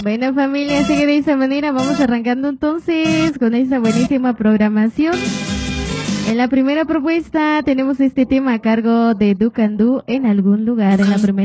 Bueno, familia, así que de esa manera vamos arrancando entonces con esta buenísima programación. En la primera propuesta tenemos este tema a cargo de Ducandú en algún lugar. En la primera